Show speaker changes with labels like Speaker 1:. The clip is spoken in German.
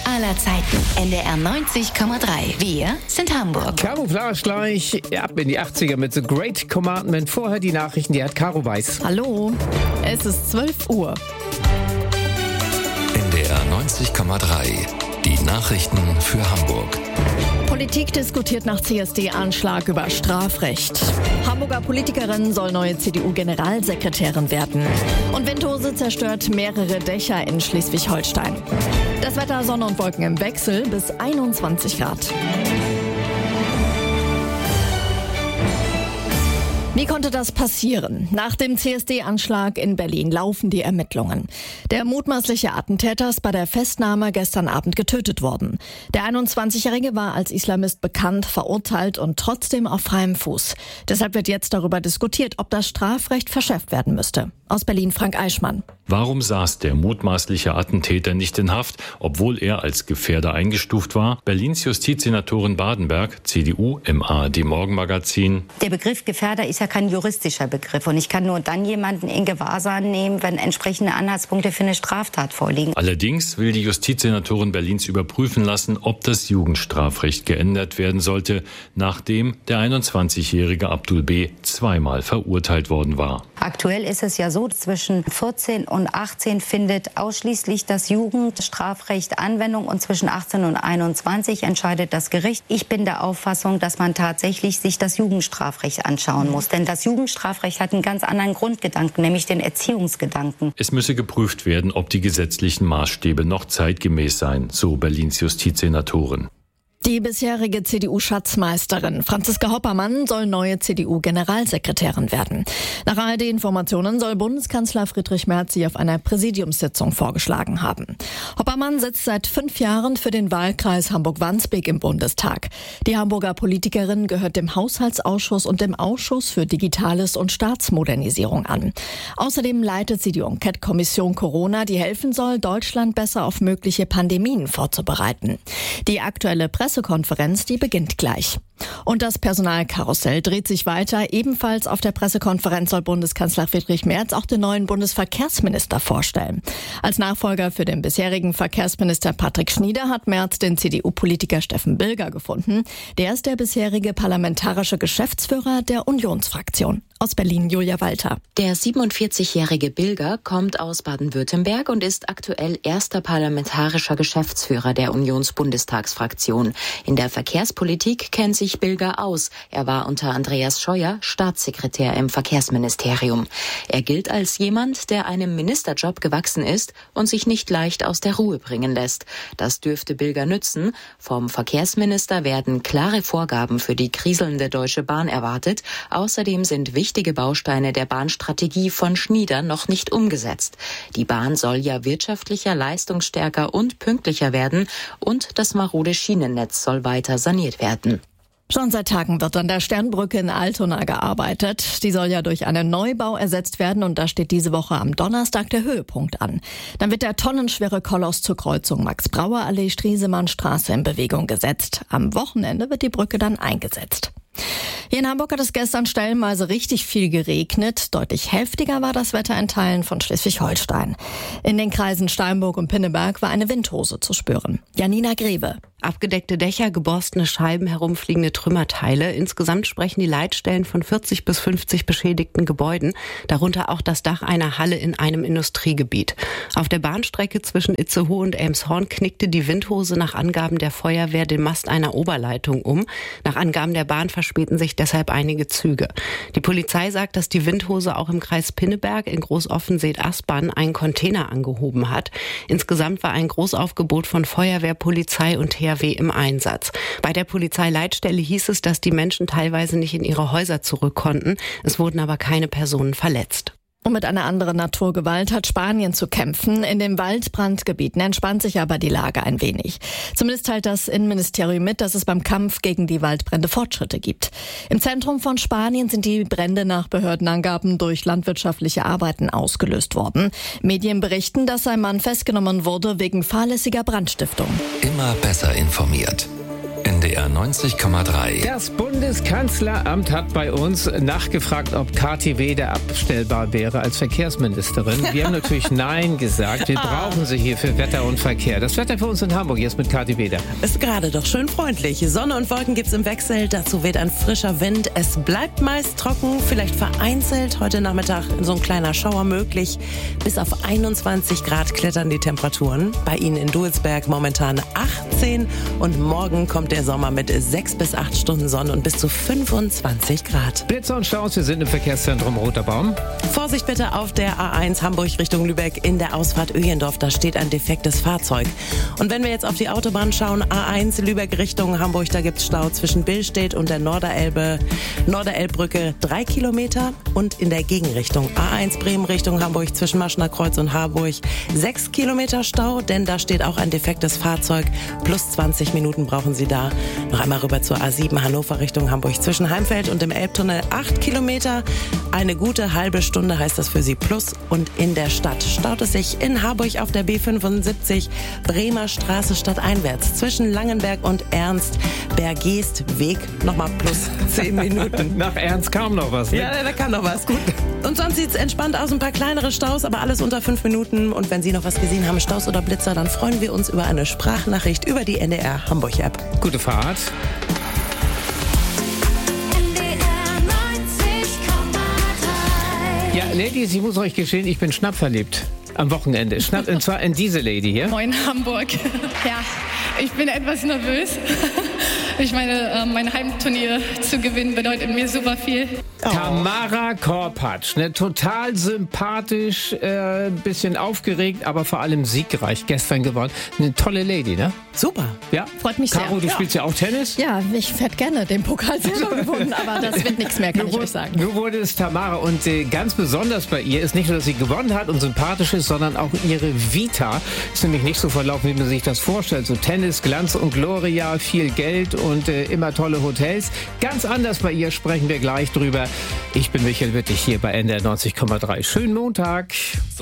Speaker 1: aller Zeiten. NDR 90,3. Wir sind Hamburg.
Speaker 2: Camouflage gleich ab in die 80er mit The Great Commandment. Vorher die Nachrichten, die hat Caro Weiß.
Speaker 3: Hallo, es ist 12 Uhr.
Speaker 4: NDR 90,3. Die Nachrichten für Hamburg.
Speaker 3: Politik diskutiert nach CSD-Anschlag über Strafrecht. Hamburger Politikerin soll neue CDU-Generalsekretärin werden. Und Windhose zerstört mehrere Dächer in Schleswig-Holstein. Das Wetter, Sonne und Wolken im Wechsel bis 21 Grad. Wie konnte das passieren? Nach dem CSD-Anschlag in Berlin laufen die Ermittlungen. Der mutmaßliche Attentäter ist bei der Festnahme gestern Abend getötet worden. Der 21-Jährige war als Islamist bekannt, verurteilt und trotzdem auf freiem Fuß. Deshalb wird jetzt darüber diskutiert, ob das Strafrecht verschärft werden müsste. Aus Berlin Frank Eichmann.
Speaker 5: Warum saß der mutmaßliche Attentäter nicht in Haft, obwohl er als Gefährder eingestuft war? Berlins Justizsenatorin Badenberg, CDU, im ARD-Morgenmagazin.
Speaker 6: Der Begriff Gefährder ist ja kein juristischer Begriff und ich kann nur dann jemanden in Gewahrsam nehmen, wenn entsprechende Anhaltspunkte für eine Straftat vorliegen.
Speaker 5: Allerdings will die Justizsenatorin Berlins überprüfen lassen, ob das Jugendstrafrecht geändert werden sollte, nachdem der 21-jährige Abdul B. zweimal verurteilt worden war.
Speaker 6: Aktuell ist es ja so, zwischen 14 und 18 findet ausschließlich das Jugendstrafrecht Anwendung und zwischen 18 und 21 entscheidet das Gericht. Ich bin der Auffassung, dass man tatsächlich sich das Jugendstrafrecht anschauen muss. Denn das Jugendstrafrecht hat einen ganz anderen Grundgedanken, nämlich den Erziehungsgedanken.
Speaker 5: Es müsse geprüft werden, ob die gesetzlichen Maßstäbe noch zeitgemäß seien, so Berlins Justizsenatorin.
Speaker 3: Die bisherige CDU-Schatzmeisterin Franziska Hoppermann soll neue CDU-Generalsekretärin werden. Nach ARD-Informationen soll Bundeskanzler Friedrich Merz sie auf einer Präsidiumssitzung vorgeschlagen haben. Hoppermann sitzt seit 5 Jahren für den Wahlkreis Hamburg-Wandsbek im Bundestag. Die Hamburger Politikerin gehört dem Haushaltsausschuss und dem Ausschuss für Digitales und Staatsmodernisierung an. Außerdem leitet sie die Enquete-Kommission Corona, die helfen soll, Deutschland besser auf mögliche Pandemien vorzubereiten. Die aktuelle Pressekonferenz, die beginnt gleich. Und das Personalkarussell dreht sich weiter. Ebenfalls auf der Pressekonferenz soll Bundeskanzler Friedrich Merz auch den neuen Bundesverkehrsminister vorstellen. Als Nachfolger für den bisherigen Verkehrsminister Patrick Schnieder hat Merz den CDU-Politiker Steffen Bilger gefunden. Der ist der bisherige parlamentarische Geschäftsführer der Unionsfraktion. Aus Berlin Julia Walter.
Speaker 7: Der 47-jährige Bilger kommt aus Baden-Württemberg und ist aktuell erster parlamentarischer Geschäftsführer der Unionsbundestagsfraktion. In der Verkehrspolitik kennt sich Bilger aus. Er war unter Andreas Scheuer Staatssekretär im Verkehrsministerium. Er gilt als jemand, der einem Ministerjob gewachsen ist und sich nicht leicht aus der Ruhe bringen lässt. Das dürfte Bilger nützen. Vom Verkehrsminister werden klare Vorgaben für die kriselnde Deutsche Bahn erwartet. Außerdem sind wichtige Bausteine der Bahnstrategie von Schnieder noch nicht umgesetzt. Die Bahn soll ja wirtschaftlicher, leistungsstärker und pünktlicher werden und das marode Schienennetz soll weiter saniert werden.
Speaker 3: Schon seit Tagen wird an der Sternbrücke in Altona gearbeitet. Die soll ja durch einen Neubau ersetzt werden und da steht diese Woche am Donnerstag der Höhepunkt an. Dann wird der tonnenschwere Koloss zur Kreuzung Max-Brauer-Allee-Striesemann-Straße in Bewegung gesetzt. Am Wochenende wird die Brücke dann eingesetzt. Hier in Hamburg hat es gestern stellenweise richtig viel geregnet. Deutlich heftiger war das Wetter in Teilen von Schleswig-Holstein. In den Kreisen Steinburg und Pinneberg war eine Windhose zu spüren. Janina Greve.
Speaker 8: Abgedeckte Dächer, geborstene Scheiben, herumfliegende Trümmerteile. Insgesamt sprechen die Leitstellen von 40 bis 50 beschädigten Gebäuden, darunter auch das Dach einer Halle in einem Industriegebiet. Auf der Bahnstrecke zwischen Itzehoe und Elmshorn knickte die Windhose nach Angaben der Feuerwehr den Mast einer Oberleitung um. Nach Angaben der Bahn verspäten sich deshalb einige Züge. Die Polizei sagt, dass die Windhose auch im Kreis Pinneberg in Großoffensee-Aspern einen Container angehoben hat. Insgesamt war ein Großaufgebot von Feuerwehr, Polizei und THW im Einsatz. Bei der Polizeileitstelle hieß es, dass die Menschen teilweise nicht in ihre Häuser zurück konnten. Es wurden aber keine Personen verletzt.
Speaker 3: Und mit einer anderen Naturgewalt hat Spanien zu kämpfen. In den Waldbrandgebieten entspannt sich aber die Lage ein wenig. Zumindest teilt das Innenministerium mit, dass es beim Kampf gegen die Waldbrände Fortschritte gibt. Im Zentrum von Spanien sind die Brände nach Behördenangaben durch landwirtschaftliche Arbeiten ausgelöst worden. Medien berichten, dass ein Mann festgenommen wurde wegen fahrlässiger Brandstiftung.
Speaker 4: Immer besser informiert. NDR 90,3.
Speaker 2: Das Bundeskanzleramt hat bei uns nachgefragt, ob Kathi Weder abstellbar wäre als Verkehrsministerin. Wir haben natürlich Nein gesagt. Wir brauchen sie hier für Wetter und Verkehr. Das Wetter für uns in Hamburg jetzt mit Kathi Weder.
Speaker 9: Ist gerade doch schön freundlich. Sonne und Wolken gibt's im Wechsel. Dazu weht ein frischer Wind. Es bleibt meist trocken, vielleicht vereinzelt. Heute Nachmittag so ein kleiner Schauer möglich. Bis auf 21 Grad klettern die Temperaturen. Bei Ihnen in Duisberg momentan 18. Und morgen kommt der Sommer mit 6 bis 8 Stunden Sonne und bis zu 25 Grad.
Speaker 2: Blitzer und Staus, wir sind im Verkehrszentrum Roter Baum.
Speaker 9: Vorsicht bitte auf der A1 Hamburg Richtung Lübeck in der Ausfahrt Öjendorf. Da steht ein defektes Fahrzeug. Und wenn wir jetzt auf die Autobahn schauen, A1 Lübeck Richtung Hamburg, da gibt's Stau zwischen Billstedt und der Norderelbbrücke 3 Kilometer. Und in der Gegenrichtung A1 Bremen Richtung Hamburg zwischen Maschner Kreuz und Harburg 6 Kilometer Stau, denn da steht auch ein defektes Fahrzeug. Plus 20 Minuten brauchen Sie da. Noch einmal rüber zur A7 Hannover Richtung Hamburg zwischen Heimfeld und dem Elbtunnel 8 Kilometer. Eine gute halbe Stunde heißt das für Sie plus. Und in der Stadt staut es sich in Harburg auf der B75 Bremer Straße stadteinwärts zwischen Langenberg und Ernst Bergest Weg nochmal plus 10 Minuten.
Speaker 2: Nach Ernst kam noch was. Ne?
Speaker 9: Ja, da kam noch was. Gut. Und sonst sieht's entspannt aus. Ein paar kleinere Staus, aber alles unter 5 Minuten. Und wenn Sie noch was gesehen haben, Staus oder Blitzer, dann freuen wir uns über eine Sprachnachricht über die NDR Hamburg App.
Speaker 2: Gute Fahrt. Ja, Ladies, ich muss euch gestehen, ich bin schnappverliebt. Am Wochenende. Und zwar in diese Lady hier.
Speaker 10: Moin Hamburg. Ja, ich bin etwas nervös. Ich meine, mein Heimturnier zu gewinnen bedeutet mir super viel.
Speaker 2: Tamara Korpatsch, ne, total sympathisch, bisschen aufgeregt, aber vor allem siegreich gestern gewonnen. Eine tolle Lady, ne?
Speaker 9: Super.
Speaker 2: Ja.
Speaker 3: Freut mich sehr.
Speaker 2: Caro, du spielst ja auch Tennis?
Speaker 3: Ja, ich hätte gerne den Pokal selber gewonnen, aber das wird nichts mehr, kann ich euch sagen.
Speaker 2: Nur wurde es Tamara und ganz besonders bei ihr ist nicht nur, dass sie gewonnen hat und sympathisch ist, sondern auch ihre Vita ist nämlich nicht so verlaufen, wie man sich das vorstellt. So Tennis, Glanz und Gloria, viel Geld und immer tolle Hotels. Ganz anders bei ihr, sprechen wir gleich drüber. Ich bin Michael Wittig hier bei NDR 90,3. Schönen Montag.